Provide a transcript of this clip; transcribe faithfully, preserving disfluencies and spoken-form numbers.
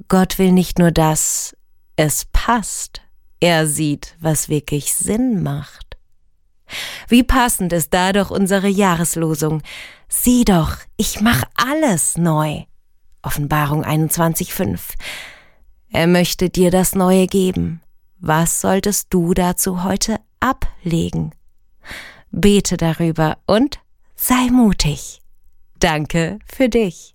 Gott will nicht nur, dass es passt, er sieht, was wirklich Sinn macht. Wie passend ist da doch unsere Jahreslosung. Sieh doch, ich mach alles neu. Offenbarung einundzwanzig fünf. Er möchte dir das Neue geben. Was solltest du dazu heute ablegen? Bete darüber und sei mutig. Danke für dich.